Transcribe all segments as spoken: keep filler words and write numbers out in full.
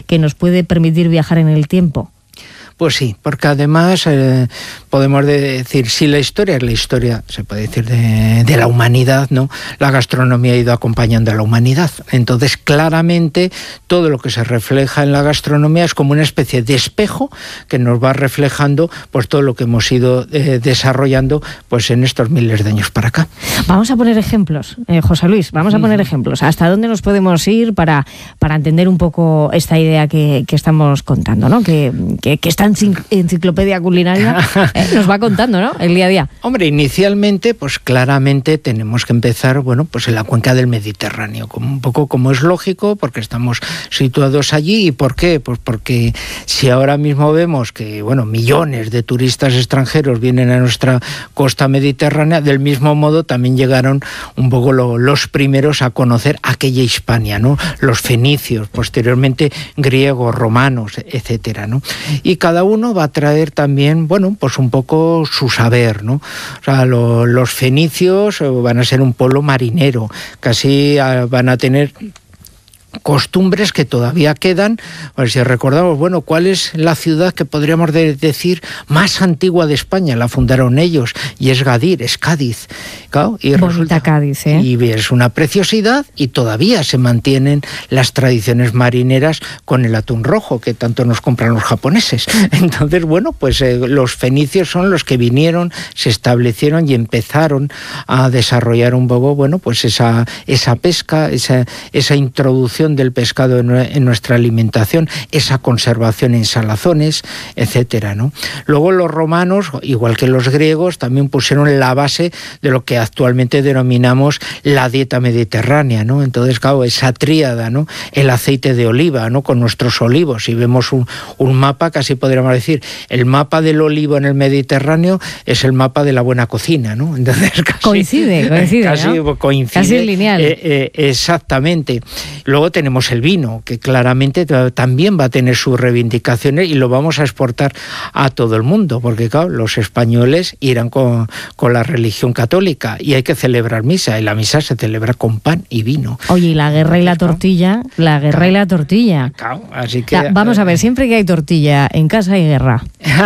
que nos puede permitir viajar en el tiempo. Pues sí, porque además eh, podemos decir, si la historia es la historia, se puede decir, de, de la humanidad, ¿no? La gastronomía ha ido acompañando a la humanidad. Entonces, claramente, todo lo que se refleja en la gastronomía es como una especie de espejo que nos va reflejando pues todo lo que hemos ido eh, desarrollando pues en estos miles de años para acá. Vamos a poner ejemplos, eh, José Luis, vamos a poner ejemplos. ¿Hasta dónde nos podemos ir para, para entender un poco esta idea que, que estamos contando, ¿no? Que, que, que está enciclopedia culinaria eh, nos va contando, ¿no? El día a día. Hombre, inicialmente, pues claramente tenemos que empezar, bueno, pues en la cuenca del Mediterráneo, como un poco como es lógico, porque estamos situados allí. ¿Y por qué? Pues porque si ahora mismo vemos que, bueno, millones de turistas extranjeros vienen a nuestra costa mediterránea, del mismo modo también llegaron un poco lo, los primeros a conocer aquella Hispania, ¿no? Los fenicios, posteriormente griegos, romanos, etcétera, ¿no? Y cada uno va a traer también, bueno, pues un poco su saber, ¿no? O sea, lo, los fenicios van a ser un pueblo marinero, casi van a tener costumbres que todavía quedan. Pues si recordamos, bueno, ¿cuál es la ciudad que podríamos de decir más antigua de España? La fundaron ellos, y es Gadir, es Cádiz. Claro, y bonita resulta, Cádiz, ¿eh? Y es una preciosidad, y todavía se mantienen las tradiciones marineras con el atún rojo, que tanto nos compran los japoneses. Entonces, bueno, pues eh, los fenicios son los que vinieron, se establecieron y empezaron a desarrollar un poco, bueno, pues esa, esa pesca, esa, esa introducción del pescado en, en nuestra alimentación, esa conservación en salazones, etcétera, ¿no? Luego los romanos, igual que los griegos, también pusieron la base de lo que actualmente denominamos la dieta mediterránea, ¿no? Entonces, claro, esa tríada, ¿no? El aceite de oliva, ¿no? Con nuestros olivos. Si vemos un, un mapa, casi podríamos decir, el mapa del olivo en el Mediterráneo es el mapa de la buena cocina, ¿no? Entonces, casi, coincide, coincide, casi ¿no? coincide. Casi lineal. Eh, eh, exactamente. Luego tenemos el vino, que claramente también va a tener sus reivindicaciones y lo vamos a exportar a todo el mundo, porque claro, los españoles irán con, con la religión católica y hay que celebrar misa, y la misa se celebra con pan y vino. Oye, y la guerra y la tortilla, la guerra claro. y la tortilla. Claro, así que... La, vamos a ver, siempre que hay tortilla en casa hay guerra.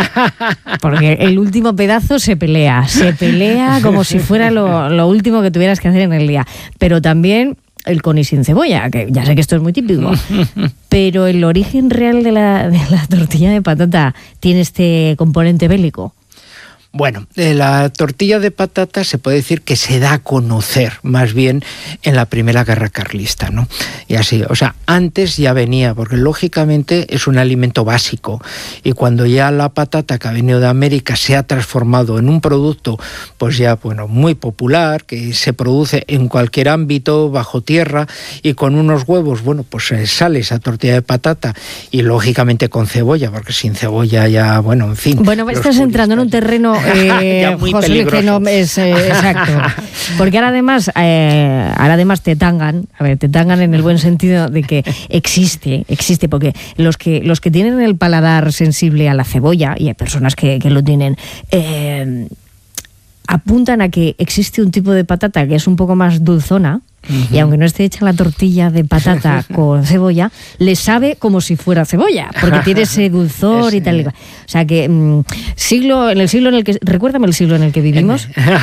Porque el último pedazo se pelea, se pelea como si fuera lo, lo último que tuvieras que hacer en el día. Pero también el con y sin cebolla, que ya sé que esto es muy típico, pero el origen real de la, de la tortilla de patata tiene este componente bélico. Bueno, eh, la tortilla de patata se puede decir que se da a conocer más bien en la primera guerra carlista, ¿no? Y así, o sea, antes ya venía, porque lógicamente es un alimento básico, y cuando ya la patata que ha venido de América se ha transformado en un producto, pues ya, bueno, muy popular, que se produce en cualquier ámbito, bajo tierra, y con unos huevos, bueno, pues eh, sale esa tortilla de patata, y lógicamente con cebolla, porque sin cebolla ya, bueno, en fin. Bueno, estás entrando en un terreno... Eh, muy José Luis, que no es eh, exacto, porque ahora además eh, ahora además te tangan, a ver, te tangan en el buen sentido de que existe, existe, porque los que los que tienen el paladar sensible a la cebolla, y hay personas que, que lo tienen, eh, apuntan a que existe un tipo de patata que es un poco más dulzona. Uh-huh. Y aunque no esté hecha la tortilla de patata con cebolla, le sabe como si fuera cebolla, porque tiene ese dulzor y tal. O sea que mmm, siglo, en el siglo en el que, recuérdame el siglo en el que vivimos.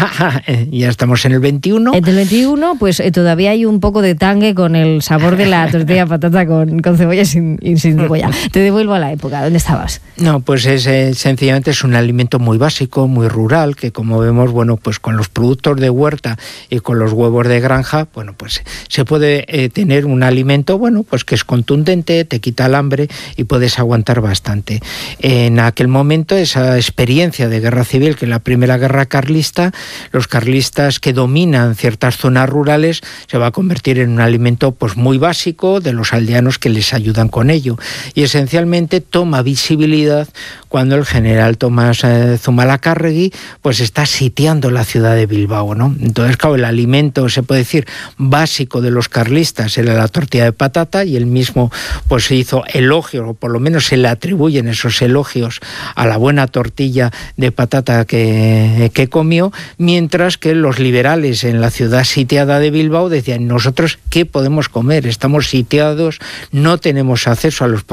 Ya estamos en el veintiuno. En el veintiuno, pues eh, todavía hay un poco de tangue con el sabor de la tortilla de patata con, con cebolla y sin, y sin cebolla. Te devuelvo a la época. ¿Dónde estabas? No, pues es, eh, sencillamente es un alimento muy básico, muy rural, que como vemos, bueno, pues con los productos de huerta y con los huevos de granja, pues Bueno, pues se puede eh, tener un alimento, bueno, pues que es contundente, te quita el hambre y puedes aguantar bastante. En aquel momento, esa experiencia de guerra civil, que en la primera guerra carlista, los carlistas que dominan ciertas zonas rurales, se va a convertir en un alimento pues muy básico de los aldeanos que les ayudan con ello. Y esencialmente toma visibilidad cuando el general Tomás eh, Zumalacárregui pues está sitiando la ciudad de Bilbao, ¿no? Entonces, claro, el alimento, se puede decir, básico de los carlistas era la tortilla de patata, y él mismo pues se hizo elogios, o por lo menos se le atribuyen esos elogios a la buena tortilla de patata que, que comió, mientras que los liberales en la ciudad sitiada de Bilbao decían: nosotros, ¿qué podemos comer? Estamos sitiados, no tenemos acceso a los